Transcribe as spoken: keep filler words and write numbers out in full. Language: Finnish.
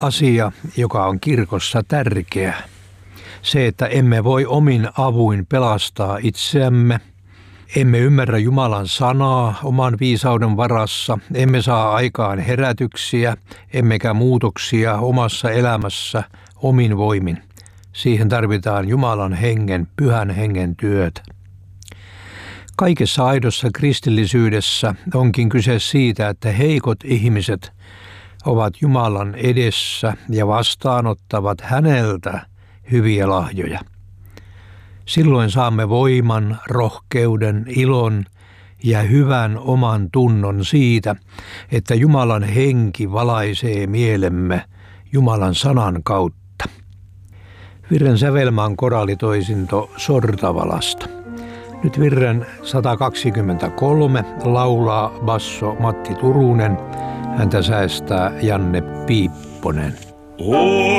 asia, joka on kirkossa tärkeä. Se, että emme voi omin avuin pelastaa itseämme, emme ymmärrä Jumalan sanaa oman viisauden varassa, emme saa aikaan herätyksiä, emmekä muutoksia omassa elämässä omin voimin. Siihen tarvitaan Jumalan hengen, pyhän hengen työtä. Kaikessa aidossa kristillisyydessä onkin kyse siitä, että heikot ihmiset ovat Jumalan edessä ja vastaanottavat häneltä hyviä lahjoja. Silloin saamme voiman, rohkeuden, ilon ja hyvän oman tunnon siitä, että Jumalan henki valaisee mielemme Jumalan sanan kautta. Virren sävelmä on koraalitoisinto Sortavalasta. Nyt virren sata kaksikymmentäkolme laulaa basso Matti Turunen, häntä säästää Janne Piipponen.